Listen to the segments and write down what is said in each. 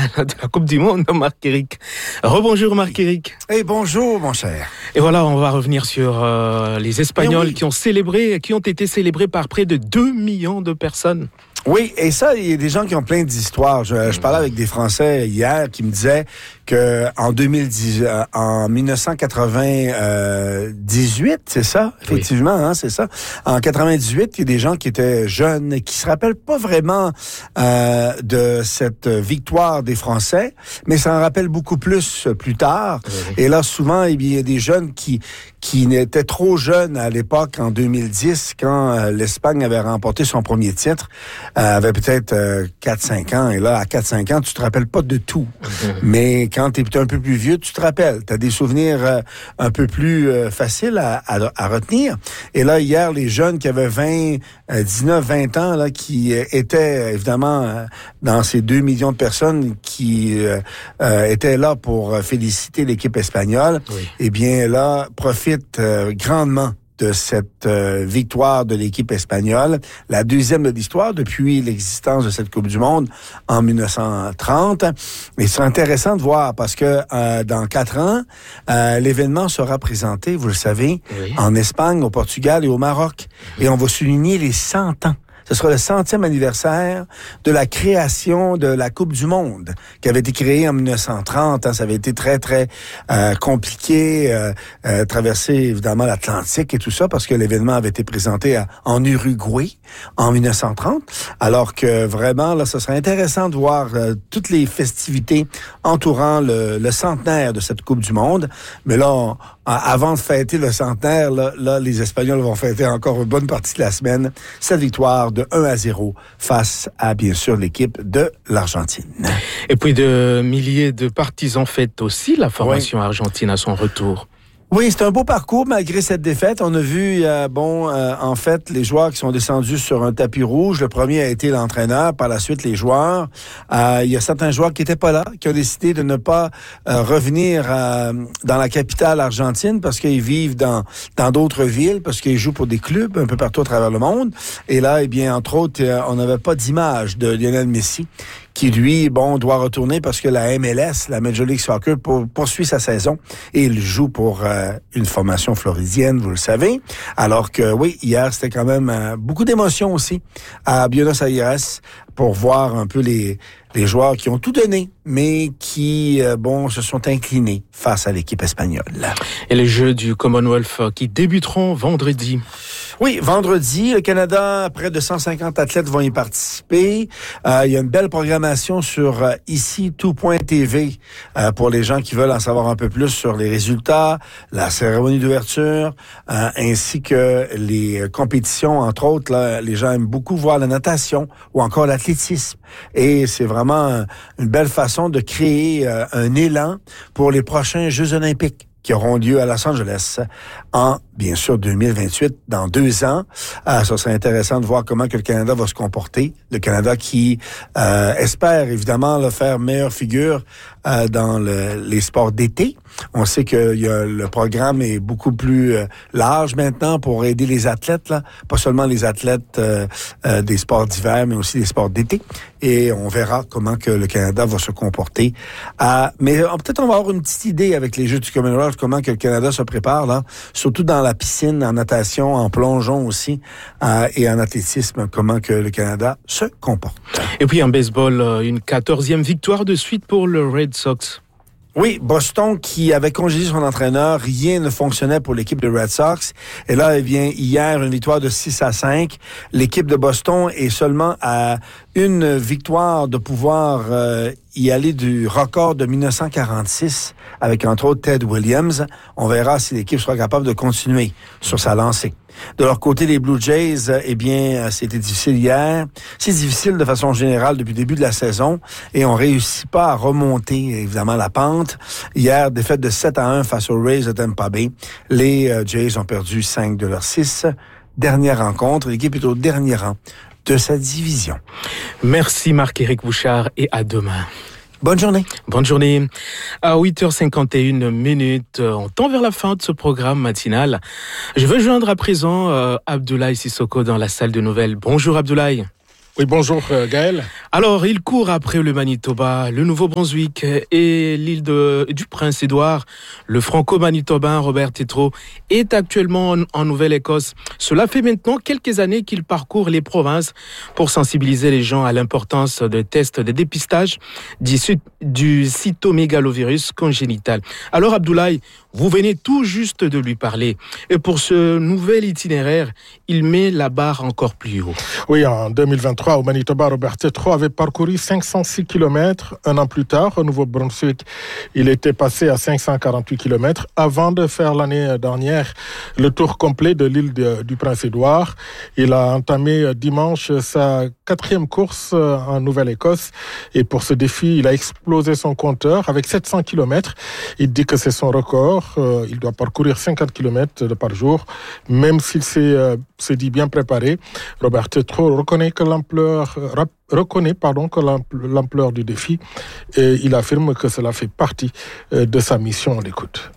finale de la Coupe du Monde, Marc-Éric. Rebonjour Marc-Éric. Et bonjour mon cher. Et voilà, on va revenir sur les Espagnols qui ont été célébrés par près de 2 millions de personnes. Oui, et ça, il y a des gens qui ont plein d'histoires. Je parlais avec des Français hier qui me disaient que en 1998, c'est ça, effectivement, oui. C'est ça. En 98, il y a des gens qui étaient jeunes et qui se rappellent pas vraiment de cette victoire des Français, mais ça en rappelle beaucoup plus tard. Oui. Et là, souvent, il y a des jeunes qui n'étaient trop jeunes à l'époque, en 2010, quand l'Espagne avait remporté son premier titre, avait peut-être 4-5 ans. Et là, à 4-5 ans, tu te rappelles pas de tout. Mais quand tu es un peu plus vieux, tu te rappelles. Tu as des souvenirs un peu plus faciles à retenir. Et là, hier, les jeunes qui avaient 19-20 ans, là, qui étaient évidemment dans ces 2 millions de personnes qui étaient là pour féliciter l'équipe espagnole, oui. Eh bien là, profitent grandement de cette victoire de l'équipe espagnole, la deuxième de l'histoire depuis l'existence de cette Coupe du Monde en 1930. Et c'est intéressant de voir parce que dans 4 ans, l'événement sera présenté, vous le savez, oui. En Espagne, au Portugal et au Maroc. Et on va souligner les 100 ans. Ce sera le 100e anniversaire de la création de la Coupe du Monde, qui avait été créée en 1930. Ça avait été très, très compliqué, traverser évidemment l'Atlantique et tout ça, parce que l'événement avait été présenté en Uruguay en 1930. Alors que vraiment, là, ce serait intéressant de voir toutes les festivités entourant le centenaire de cette Coupe du Monde. Mais là, avant de fêter le centenaire, là, les Espagnols vont fêter encore une bonne partie de la semaine cette victoire de 1-0 face à, bien sûr, l'équipe de l'Argentine. Et puis de milliers de partisans fêtent aussi la formation argentine à son retour. Oui, c'est un beau parcours malgré cette défaite. On a vu, en fait, les joueurs qui sont descendus sur un tapis rouge. Le premier a été l'entraîneur, par la suite les joueurs. Il y a certains joueurs qui n'étaient pas là, qui ont décidé de ne pas revenir dans la capitale argentine parce qu'ils vivent dans d'autres villes, parce qu'ils jouent pour des clubs un peu partout à travers le monde. Et là, eh bien, entre autres, on n'avait pas d'image de Lionel Messi, qui, lui, doit retourner parce que la MLS, la Major League Soccer, poursuit sa saison et il joue pour une formation floridienne, vous le savez. Alors que, oui, hier, c'était quand même beaucoup d'émotions aussi à Buenos Aires pour voir un peu les joueurs qui ont tout donné, mais qui, se sont inclinés face à l'équipe espagnole. Et les Jeux du Commonwealth qui débuteront vendredi. Oui, vendredi, le Canada, près de 150 athlètes vont y participer. Il y a une belle programmation sur ici-tout.tv pour les gens qui veulent en savoir un peu plus sur les résultats, la cérémonie d'ouverture, ainsi que les compétitions, entre autres. Là, les gens aiment beaucoup voir la natation ou encore l'athlétisme. Et c'est vraiment une belle façon de créer un élan pour les prochains Jeux olympiques qui auront lieu à Los Angeles en, bien sûr, 2028, dans 2 ans. Ça serait intéressant de voir comment que le Canada va se comporter. Le Canada qui espère, évidemment, faire meilleure figure dans les sports d'été. On sait que le programme est beaucoup plus large maintenant pour aider les athlètes, là, pas seulement les athlètes des sports d'hiver, mais aussi des sports d'été. Et on verra comment que le Canada va se comporter. Mais peut-être on va avoir une petite idée avec les Jeux du Commonwealth, comment que le Canada se prépare, là, surtout dans la piscine, en natation, en plongeon aussi, et en athlétisme, comment que le Canada se comporte. Et puis en baseball, une 14e victoire de suite pour le Red Sox. Oui, Boston qui avait congédié son entraîneur, rien ne fonctionnait pour l'équipe de Red Sox. Et là, hier, une victoire de 6-5. L'équipe de Boston est seulement à une victoire de pouvoir y aller du record de 1946 avec entre autres Ted Williams. On verra si l'équipe sera capable de continuer sur sa lancée. De leur côté, les Blue Jays, c'était difficile hier. C'est difficile de façon générale depuis le début de la saison et on réussit pas à remonter, évidemment, la pente. Hier, défaite de 7-1 face aux Rays de Tampa Bay. Les Jays ont perdu 5 de leurs 6 dernières rencontres. L'équipe est au dernier rang de sa division. Merci Marc-Éric Bouchard et à demain. Bonne journée. Bonne journée. À 8h51, on tend vers la fin de ce programme matinal. Je veux joindre à présent Abdoulaye Sissoko dans la salle de nouvelles. Bonjour Abdoulaye. Oui, bonjour Gaël. Alors, il court après le Manitoba, le Nouveau-Brunswick et l'île du Prince-Édouard. Le franco-manitobain Robert Tétrault est actuellement en Nouvelle-Écosse. Cela fait maintenant quelques années qu'il parcourt les provinces pour sensibiliser les gens à l'importance des tests de dépistage du cytomégalovirus congénital. Alors, Abdoulaye, vous venez tout juste de lui parler. Et pour ce nouvel itinéraire, il met la barre encore plus haut. Oui, en 2023, au Manitoba, Robert Tétrault avait parcouru 506 km. Un an plus tard, au Nouveau-Brunswick, il était passé à 548 km avant de faire l'année dernière le tour complet de l'île du Prince-Édouard. Il a entamé dimanche sa 4e course en Nouvelle-Écosse. Et pour ce défi, il a explosé son compteur avec 700 km. Il dit que c'est son record. Il doit parcourir 50 km par jour, même s'il s'est dit bien préparé. Robert Tétrault reconnaît l'ampleur du défi et il affirme que cela fait partie de sa mission. On l'écoute.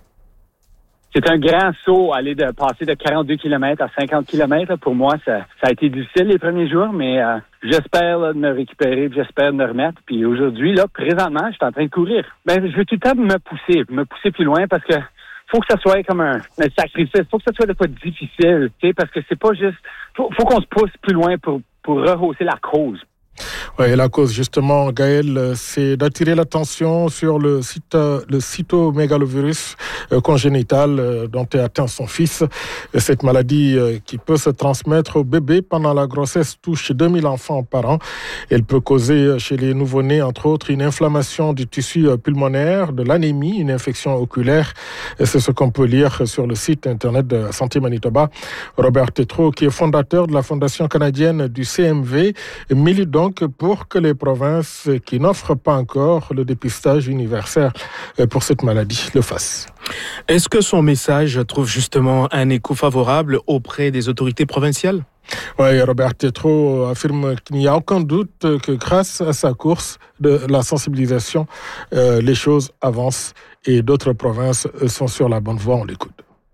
C'est un grand saut, passer de 42 km à 50 km. Pour moi, ça a été difficile les premiers jours, mais j'espère de me récupérer, j'espère de me remettre. Puis aujourd'hui, présentement, je suis en train de courir. Je veux tout le temps me pousser plus loin parce que faut que ça soit comme un sacrifice, faut que ça soit de quoi difficile, tu sais, parce que c'est pas juste, faut qu'on se pousse plus loin pour rehausser la cause. Oui, la cause, justement, Gaël, c'est d'attirer l'attention sur le cytomégalovirus congénital dont est atteint son fils. Cette maladie qui peut se transmettre au bébé pendant la grossesse touche 2000 enfants par an. Elle peut causer chez les nouveau-nés, entre autres, une inflammation du tissu pulmonaire, de l'anémie, une infection oculaire. C'est ce qu'on peut lire sur le site internet de Santé Manitoba. Robert Tétrault, qui est fondateur de la Fondation canadienne du CMV, milite donc pour que les provinces qui n'offrent pas encore le dépistage universel pour cette maladie le fassent. Est-ce que son message trouve justement un écho favorable auprès des autorités provinciales ? Oui, Robert Tétrault affirme qu'il n'y a aucun doute que grâce à sa course de la sensibilisation, les choses avancent et d'autres provinces sont sur la bonne voie. On l'écoute.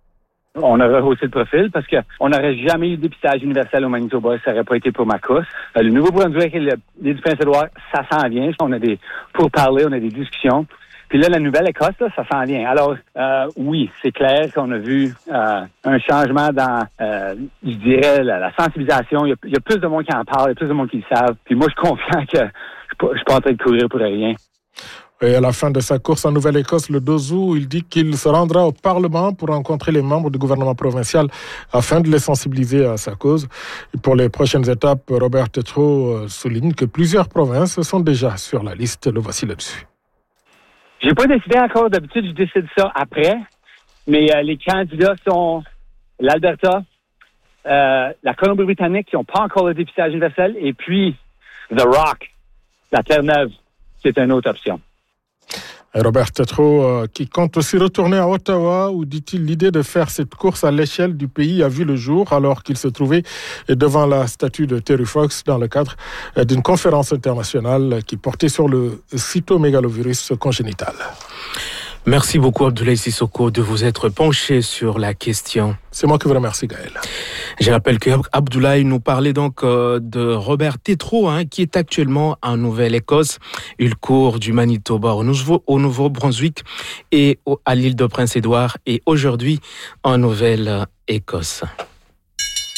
On a rehaussé le profil parce qu'on n'aurait jamais eu de dépistage universel au Manitoba, ça n'aurait pas été pour ma course. Le Nouveau-Brunswick et l'île du Prince-Édouard, ça s'en vient. On a des pourparlers, on a des discussions. Puis là, la Nouvelle-Écosse, ça s'en vient. Alors, oui, c'est clair qu'on a vu un changement dans, je dirais, la sensibilisation. Il y a plus de monde qui en parle, il y a plus de monde qui le savent. Puis moi, je suis confiant que je suis pas en train de courir pour rien. Et à la fin de sa course en Nouvelle-Écosse, le 2 août, il dit qu'il se rendra au Parlement pour rencontrer les membres du gouvernement provincial afin de les sensibiliser à sa cause. Et pour les prochaines étapes, Robert Tétrault souligne que plusieurs provinces sont déjà sur la liste. Le voici là-dessus. J'ai pas décidé encore. D'habitude, je décide ça après. Mais les candidats sont l'Alberta, la Colombie-Britannique qui n'ont pas encore le dépistage universel et puis The Rock, la Terre-Neuve, c'est une autre option. Robert Tétrault, qui compte aussi retourner à Ottawa, où, dit-il, l'idée de faire cette course à l'échelle du pays a vu le jour alors qu'il se trouvait devant la statue de Terry Fox dans le cadre d'une conférence internationale qui portait sur le cytomégalovirus congénital. Merci beaucoup Abdoulaye Sissoko de vous être penché sur la question. C'est moi qui vous remercie, Gaël. Je rappelle que Abdoulaye nous parlait donc de Robert Tétrault, qui est actuellement en Nouvelle-Écosse. Il court du Manitoba au Nouveau-Brunswick et à l'île de Prince-Édouard et aujourd'hui en Nouvelle-Écosse.